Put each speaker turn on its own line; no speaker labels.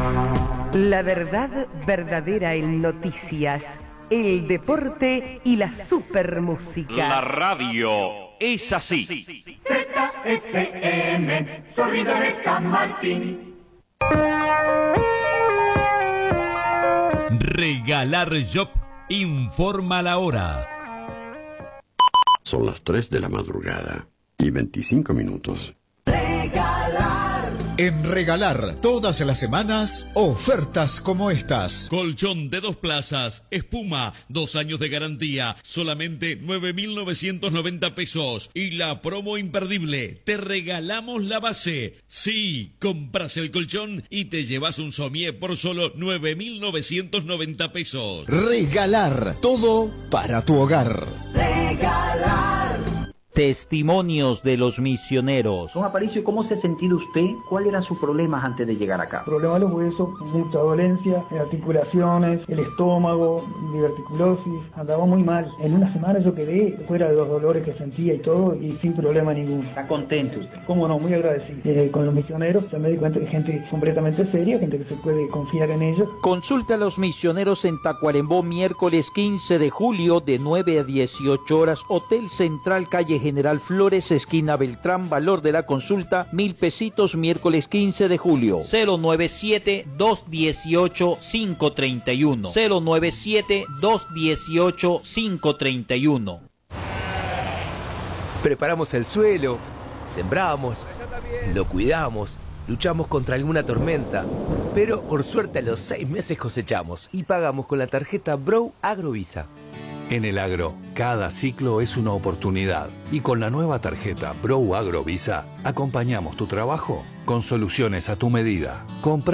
La verdad verdadera en noticias, el deporte y la supermúsica.
La radio es así.
ZSM, sonido de San Martín.
Regalar Shop informa la hora.
Son las 3 de la madrugada y 25 minutos.
En Regalar, todas las semanas, ofertas como estas.
Colchón de 2 plazas, espuma, 2 años de garantía, solamente 9.990 pesos. Y la promo imperdible, te regalamos la base. Sí, compras el colchón y te llevas un somier por solo 9.990 pesos.
Regalar, todo para tu hogar.
Testimonios de los misioneros.
Don Aparicio, ¿cómo se ha sentido usted? ¿Cuáles eran sus problemas antes de llegar acá?
Problemas de los huesos, mucha dolencia, articulaciones, el estómago, diverticulosis, andaba muy mal. En una semana yo quedé fuera de los dolores que sentía y todo y sin problema ninguno.
¿Está contento usted?
Cómo no, muy agradecido. Con los misioneros ya me di cuenta que hay gente completamente seria, gente que se puede confiar en ellos.
Consulta a los misioneros en Tacuarembó miércoles 15 de julio de 9 a 18 horas, Hotel Central, calle General Flores, esquina Beltrán. Valor de la consulta 1,000 pesitos, miércoles 15 de julio. 097-218-531. 097-218-531.
Preparamos el suelo, sembramos, lo cuidamos, luchamos contra alguna tormenta, pero por suerte a los 6 meses cosechamos y pagamos con la tarjeta Brow Agrovisa.
En el agro, cada ciclo es una oportunidad y con la nueva tarjeta Brow Agrovisa acompañamos tu trabajo con soluciones a tu medida. Compra